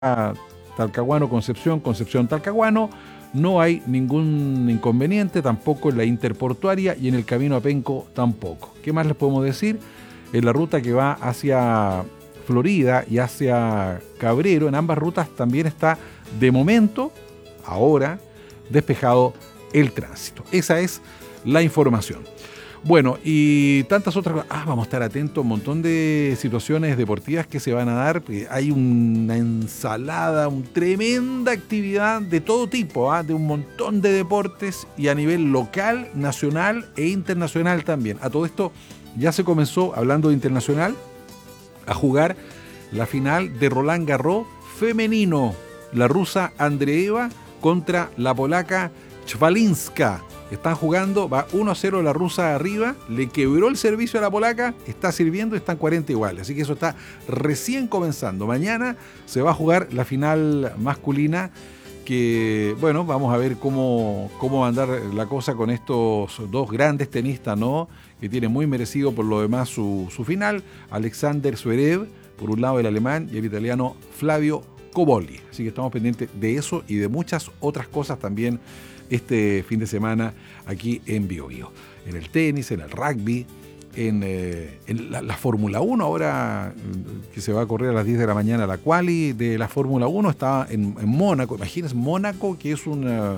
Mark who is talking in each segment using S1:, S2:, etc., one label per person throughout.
S1: Talcahuano, Concepción, Concepción, Talcahuano. No hay ningún inconveniente, tampoco en la interportuaria y en el camino a Penco tampoco. ¿Qué más les podemos decir? En la ruta que va hacia Florida y hacia Cabrero, en ambas rutas también está, de momento, ahora, despejado el tránsito. Esa es la información. Bueno, y tantas otras cosas. Vamos a estar atentos a un montón de situaciones deportivas que se van a dar. Hay una ensalada, una tremenda actividad de todo tipo, de un montón de deportes y a nivel local, nacional e internacional también. A todo esto ya se comenzó, hablando de internacional, a jugar la final de Roland Garros femenino. La rusa Andreeva contra la polaca Chwalinska. Están jugando, va 1-0 la rusa arriba, le quebró el servicio a la polaca, está sirviendo y están 40 iguales. Así que eso está recién comenzando. Mañana se va a jugar la final masculina, que bueno, vamos a ver cómo va a andar la cosa con estos dos grandes tenistas, ¿no? Que tienen muy merecido por lo demás su final. Alexander Zverev, por un lado el alemán, y el italiano Flavio Cobolli. Así que estamos pendientes de eso y de muchas otras cosas también este fin de semana aquí en BioBio. En el tenis, en el rugby, en la Fórmula 1, ahora que se va a correr a las 10 de la mañana la quali de la Fórmula 1, está en Mónaco. Imagínense, Mónaco, que es un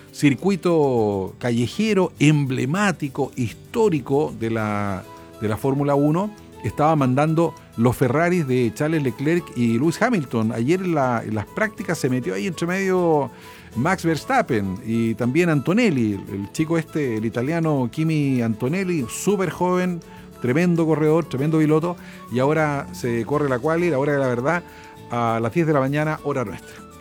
S1: circuito callejero, emblemático, histórico de la Fórmula 1, estaba mandando los Ferraris de Charles Leclerc y Lewis Hamilton. Ayer en las prácticas se metió ahí entre medio Max Verstappen y también Antonelli, el chico el italiano Kimi Antonelli, súper joven, tremendo corredor, tremendo piloto, y ahora se corre la quali, la hora de la verdad, a las 10 de la mañana, hora nuestra.